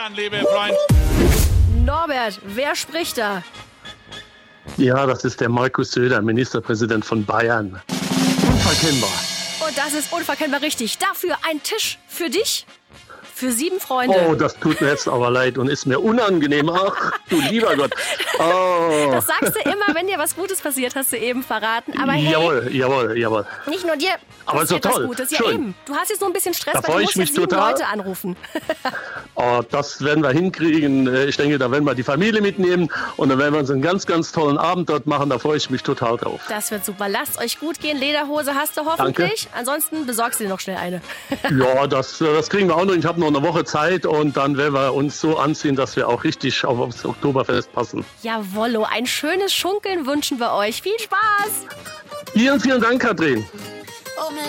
Bayern, liebe Freunde. Norbert, wer spricht da? Ja, das ist der Markus Söder, Ministerpräsident von Bayern. Unverkennbar. Und das ist unverkennbar richtig. Dafür ein Tisch für dich, für 7 Freunde. Oh, das tut mir jetzt aber leid und ist mir unangenehm. Ach, du lieber Gott. Oh. Das sagst du immer, wenn dir was Gutes passiert, hast du eben verraten. Aber hey, Jawohl. nicht nur dir Aber ist doch passiert was toll. Gutes. Ja Schön. eben. Du hast jetzt nur ein bisschen Stress, Da weil du freu ich musst mich jetzt 7 total. Leute anrufen. Oh, das werden wir hinkriegen. Ich denke, da werden wir die Familie mitnehmen und dann werden wir uns einen ganz, ganz tollen Abend dort machen. Da freue ich mich total drauf. Das wird super. Lasst euch gut gehen. Lederhose hast du hoffentlich. Ansonsten besorgst du dir noch schnell eine. Ja, das kriegen wir auch noch. Ich habe noch eine Woche Zeit und dann werden wir uns so anziehen, dass wir auch richtig aufs Oktoberfest passen. Jawollo, ein schönes Schunkeln wünschen wir euch. Viel Spaß! Vielen, vielen Dank, Katrin.